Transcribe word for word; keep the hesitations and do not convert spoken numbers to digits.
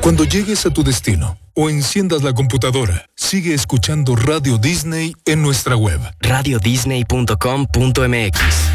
Cuando llegues a tu destino o enciendas la computadora, sigue escuchando Radio Disney en nuestra web. radio disney punto com punto m x.